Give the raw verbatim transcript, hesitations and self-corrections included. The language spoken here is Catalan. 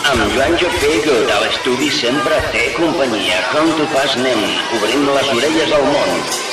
Amb Joan Jopego de l'estudi sempre té companyia. Com tu fas, nen, obrint les orelles al món.